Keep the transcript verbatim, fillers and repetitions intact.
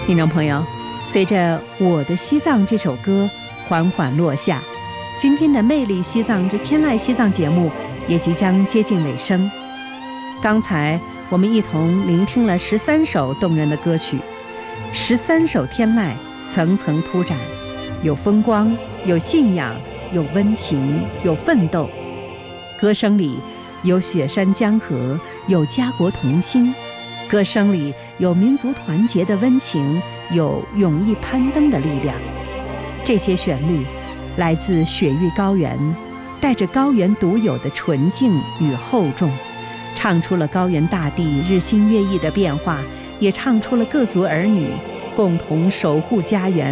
听众朋友，随着《我的西藏》这首歌缓缓落下，今天的《魅力西藏之天籁西藏》节目也即将接近尾声。刚才我们一同聆听了十三首动人的歌曲，十三首天籁层层铺展，有风光，有信仰，有温情，有奋斗。歌声里有雪山江河，有家国同心；歌声里有民族团结的温情，有勇毅攀登的力量。这些旋律来自雪域高原，带着高原独有的纯净与厚重，唱出了高原大地日新月异的变化，也唱出了各族儿女共同守护家园